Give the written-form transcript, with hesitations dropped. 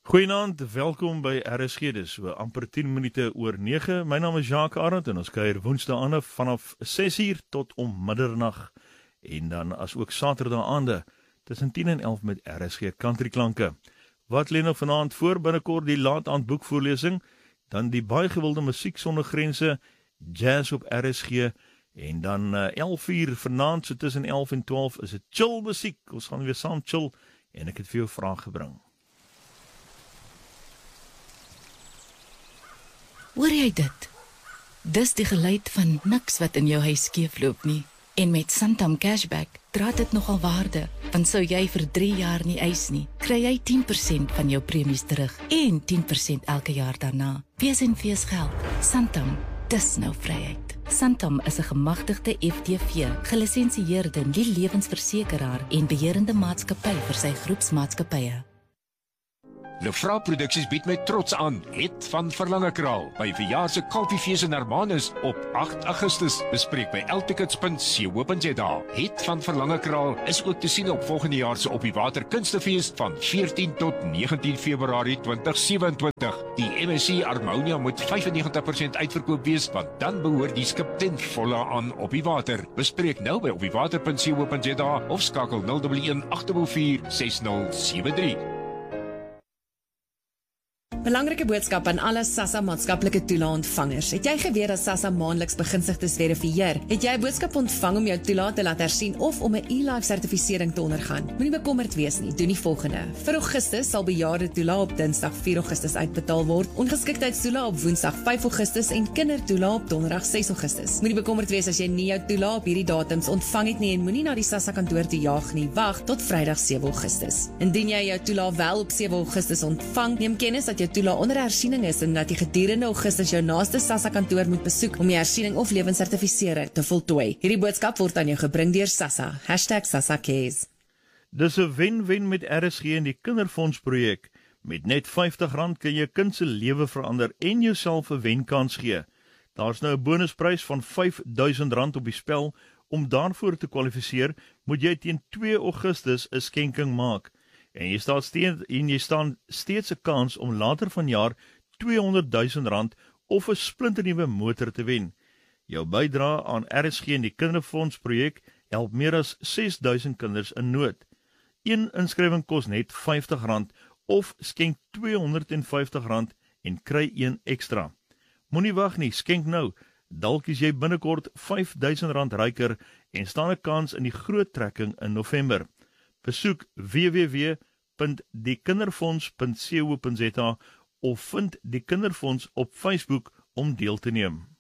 Goeienaand, welkom by RSG, dis so amper 10 minute oor 9. My naam is Jacques Arend en ons kuier woensdae aande vanaf 6 uur tot om middernag. En dan as ook saterdag aande tussen 10 en 11 met RSG Countryklanke. Wat lê nou vanaand voor? Binnekort die laat aand boekvoorlesing, dan die baie gewilde musiek sonder grense, jazz op RSG en dan 11 uur vanaand, so tussen 11 en 12 is dit chill musiek. Ons gaan weer saam chill en ek het vir jou vrae gebring. Hoor jy dit? Dis die geluid van niks wat in jou huis skeefloop nie. En met Santam Cashback dra dit nogal waarde. Want sou jy vir 3 jaar nie eis nie, kry jy 10% van jou premies terug en 10% elke jaar daarna. Wees en wees geld. Santam, dis nou vryheid. Santam is 'n gemagtigde FTV, gelisensieerde nie-lewensversekeraar en beheerende maatskappy vir sy groepsmaatskappye. Lefra Produksies bied met trots aan Het van Verlangekraal by verjaar se Kalfiefees in Hermanus op 8 Augustus. Bespreek by eltickets.co.za. Het van Verlangekraal is ook te sien op volgende jaar se Op die Water Kunstefees van 14 tot 19 Februarie 2027. Die MSC Harmonia moet 95% uitverkoop wees, want dan behoort die skip ten volle aan Op die Water. Bespreek nou by opdiewater.co.za of skakel 011 804 6073. Belangrike boodskap aan alle SASSA maatskaplike toelae-ontvangers. Het jy geweet dat SASSA maandeliks begunstigdes verifieer? Het jy 'n boodskap ontvang om jou toelae te laat hersien of om 'n e-life sertifisering te ondergaan? Moenie bekommerd wees nie, doen die volgende. Vir Augustus sal bejaarde toelae op Dinsdag 4 Augustus uitbetaal word, ongeskiktheidstoelae op Woensdag 5 Augustus en kindertoelae op Donderdag 6 Augustus. Moenie bekommerd wees as jy nie jou toelae op hierdie datums ontvang het nie en moenie na die SASSA kantoor toe jaag nie. Wag tot Vrydag 7 Augustus. Indien jy jou toelae wel op 7 Augustus ontvang, neem kennis dat jou toelae onder hersiening is en dat jy gedurende Augustus jou naaste SASSA kantoor moet besoek om jou hersiening of lewenssertifisering te voltooi. Hierdie boodskap word aan jou gebring deur SASSA. #SASSACares. Dis 'n wen-wen met RSG en die Kinderfonds projek. Met net R50 kan jy kind se lewe verander en jouself 'n wenkans gee. Daar's nou 'n bonusprys van R5000 op die spel. Om daarvoor te kwalifiseer, moet jy teen 2 Augustus 'n skenking maak. En jy staan steeds 'n kans om later vanjaar R200,000 of 'n splinternuwe motor te wen. Jou bydrae aan RSG en die Kinderfonds projek help meer as 6000 kinders in nood. Een inskrywing kos net R50 of skenk R250 en kry een ekstra. Moenie wag nie, skenk nou. Dalk is jy binnekort R5000 ryker en staan 'n kans in die groot trekking in November. Besoek www.diekinderfonds.co.za of vind die Kinderfonds op Facebook om deel te neem.